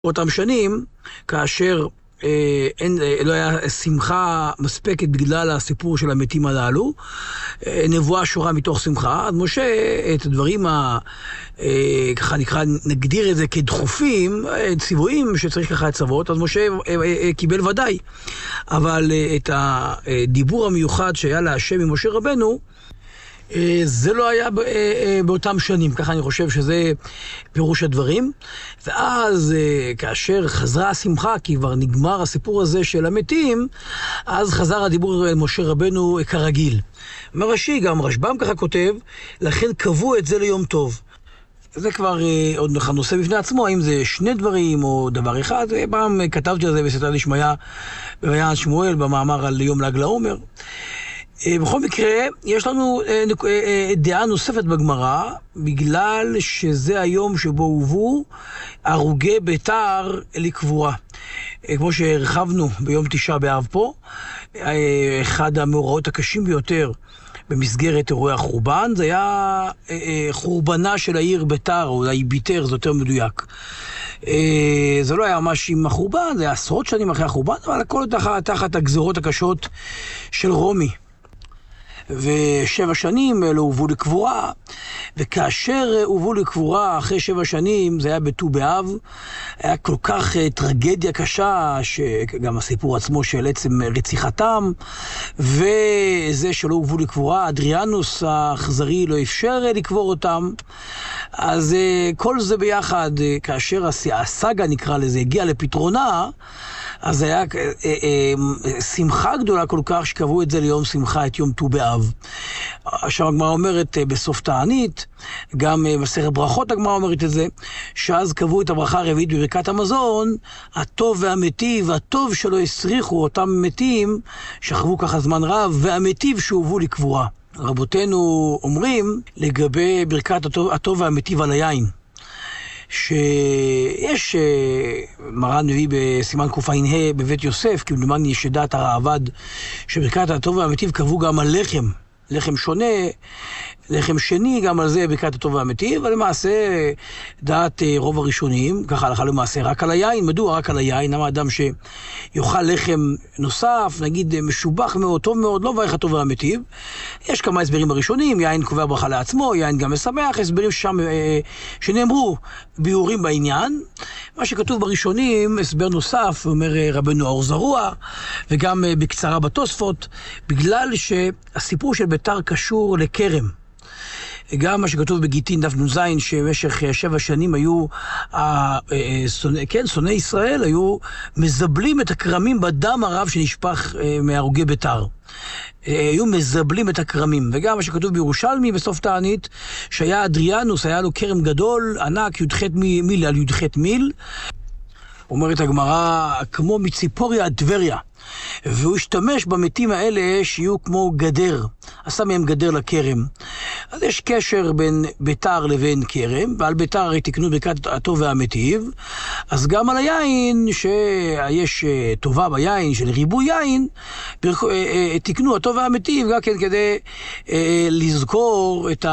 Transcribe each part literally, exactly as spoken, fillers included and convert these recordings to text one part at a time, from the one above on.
באותם שנים, כאשר אה, אין, אה, לא היה שמחה מספקת בגלל הסיפור של המתים הללו, אה, נבואה שורה מתוך שמחה, אז משה את הדברים, ה, אה, ככה נקרא, נגדיר את זה כדחופים, אה, ציוויים שצריך ככה לצוות, אז משה אה, אה, אה, קיבל ודאי, אבל אה, את הדיבור המיוחד שהיה להשם ממשה רבנו, זה לא היה באותם שנים, ככה אני חושב שזה פירוש הדברים. ואז כאשר חזרה השמחה, כי כבר נגמר הסיפור הזה של המתים, אז חזר הדיבור אל משה רבנו כרגיל. מרש"י, גם רשב"ם ככה כותב, לכן קבעו את זה ליום טוב. זה כבר עוד נושא בפני עצמו, האם זה שני דברים או דבר אחד. פעם כתבתי על זה בסתר דשמיא במעיין שמואל, במאמר על יום ל"ג לעומר. בכל מקרה, יש לנו דעה נוספת בגמרא, בגלל שזה היום שבו הובאו הרוגי ביתר לקבורה. כמו שהרחבנו ביום תשעה באב פה, אחד המאורעות הקשים ביותר במסגרת אירועי החורבן, זה היה חורבנה של העיר ביתר, או אולי ביתר, זה יותר מדויק. זה לא היה ממש עם החורבן, זה היה עשרות שנים אחרי החורבן, אבל הכל תחת, תחת הגזרות הקשות של רומי. ושבע שנים לא הובאו לקבורה, וכאשר הובאו לקבורה אחרי שבע שנים, זה היה בט"ו באב, היה כל כך טרגדיה קשה, שגם הסיפור עצמו של עצם רציחתם, וזה שלא הובאו לקבורה, אדריאנוס האכזרי לא אפשר לקבור אותם. אז כל זה ביחד, כאשר הסאגה נקרא לזה, הגיע לפתרונה, אז היה אה, אה, שמחה גדולה כל כך שקבעו את זה ליום שמחה, את יום ט"ו באב. עכשיו הגמרא אומרת אה, בסוף תענית, גם אה, בספר ברכות הגמרא אומרת את זה, שאז קבעו את הברכה הרביעית בברכת המזון, הטוב והמטיב, הטוב שלא הסריחו אותם מתים, שכבו ככה זמן רב, והמטיב שהובאו לקבורה. רבותינו אומרים לגבי ברכת הטוב, הטוב והמטיב על היין, שיש מרן מביא בסימן קע"ה בבית יוסף, כי מדומני שדעת הראב"ד שברכת הטוב והמטיב קבעו גם על לחם, לחם שונה, לחם שני, גם על זה ברכת הטוב והמטיב, ולמעשה דעת רוב הראשונים, ככה הלכה למעשה, רק על היין. מדוע רק על היין? למה אדם שיוכל לחם נוסף, נגיד משובח מאוד, טוב מאוד, לא ברך הטוב והמטיב? יש כמה הסברים בראשונים, יין קובע ברכה לעצמו, יין גם משמח, הסברים שם שנאמרו ביורים בעניין. מה שכתוב בראשונים, הסבר נוסף, אומר רבנו האור זרוע, וגם בקצרה בתוספות, בגלל שהסיפור של ביתר קשור לכרם. גם מה שכתוב בגיטין דף נ"ז, שבמשך שבע שנים היו, כן, שונאי ישראל היו מזבלים את הכרמים בדם הרב שנשפך מהרוגי ביתר. היו מזבלים את הכרמים. וגם מה שכתוב בירושלמי בסוף תענית, שהיה אדריאנוס, היה לו כרם גדול, ענק, י"ח מיל על י"ח מיל. אומרת הגמרא, כמו מציפוריה עד טבריה. והוא השתמש במתים האלה שיהיו כמו גדר, עשה מהם גדר לכרם. אז יש קשר בין ביתר לבין כרם, ועל ביתר תקנו ברכת הטוב והמטיב, אז גם על היין, שיש טובה ביין של ריבוי יין, תקנו הטוב והמטיב, גם כן כדי לזכור את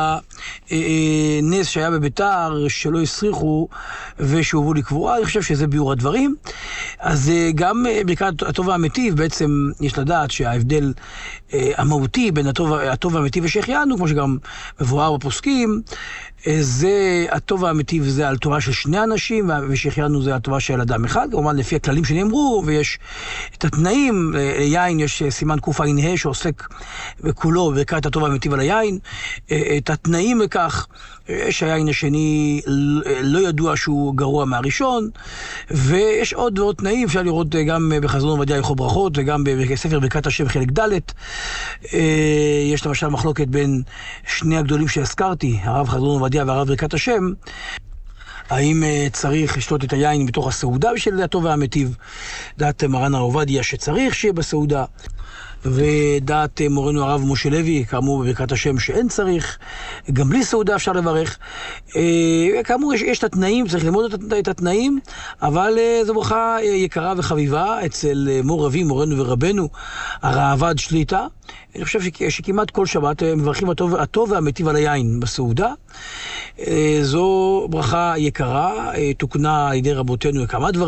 הנס שהיה בביתר, שלא הסריחו ושהובאו לקבורה. אני חושב שזה ביאור הדברים. אז גם ברכת הטוב והמטיב, בעצם יש לדעת שההבדל אה, המהותי בין הטוב, הטוב והמטיב ושהחיינו, כמו שגם מבואר בפוסקים, אה, זה הטוב והמטיב זה על תורה של שני אנשים, ושהחיינו זה התורה של אדם אחד, כמובן לפי הכללים שנאמרו, ויש את התנאים, אה, יין יש סימן קע"ה שעוסק בכולו בברכת הטוב והמטיב על היין, אה, את התנאים לכך, שהיין השני לא ידוע שהוא גרוע מהראשון, ויש עוד ועוד תנאים, אפשר לראות גם בחזון עובדיה הלכות ברכות, וגם בספר ברכת השם חלק ד'. יש למשל מחלוקת בין שני הגדולים שהזכרתי, הרב חזון עובדיה והרב ברכת השם, האם צריך לשתות את היין בתוך הסעודה בשביל הטוב והמטיב. דעת מרן הרב עובדיה שצריך שיהיה בסעודה, ודעת מורנו הרב משה לוי, כאמור בברכת השם שאין צריך, גם בלי סעודה אפשר לברך. כאמור יש, יש את התנאים, צריך ללמוד את התנאים, אבל זו ברכה יקרה וחביבה אצל מור רבי, מורנו ורבנו, הראב"ד שליטה. אני חושב שכמעט כל שבת מברכים הטוב, הטוב והמטיב על היין בסעודה. זו ברכה יקרה, תוקנה על ידי רבותינו כמה דברים.